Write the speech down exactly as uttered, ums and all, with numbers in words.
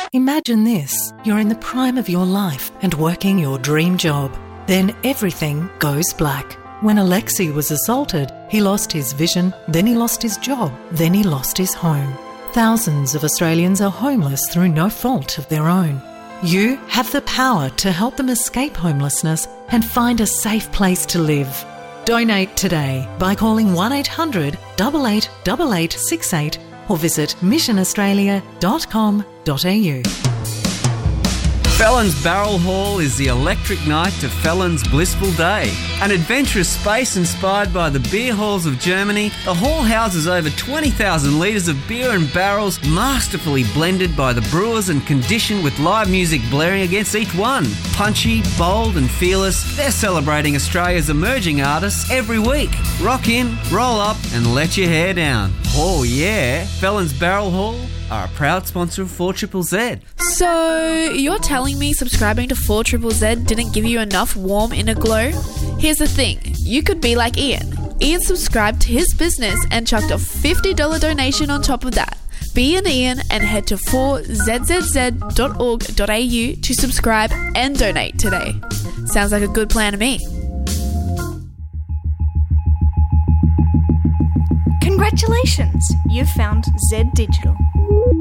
Imagine this. You're in the prime of your life and working your dream job. Then everything goes black. When Alexei was assaulted, he lost his vision, then he lost his job, then he lost his home. Thousands of Australians are homeless through no fault of their own. You have the power to help them escape homelessness and find a safe place to live. Donate today by calling one eight hundred eight eight eight eight six eight or visit mission australia dot com dot a u. Felons Barrel Hall is the electric night to Felons' blissful day. An adventurous space inspired by the beer halls of Germany, the hall houses over twenty thousand litres of beer and barrels masterfully blended by the brewers and conditioned with live music blaring against each one. Punchy, bold and fearless, they're celebrating Australia's emerging artists every week. Rock in, roll up and let your hair down. Oh yeah, Felons Barrel Hall are a proud sponsor of four Z Z Z. So, you're telling me subscribing to four Z Z Z didn't give you enough warm inner glow? Here's the thing, you could be like Ian. Ian subscribed to his business and chucked a fifty dollars donation on top of that. Be an Ian and head to four z z z dot org dot a u to subscribe and donate today. Sounds like a good plan to me. Congratulations, you've found Z Digital.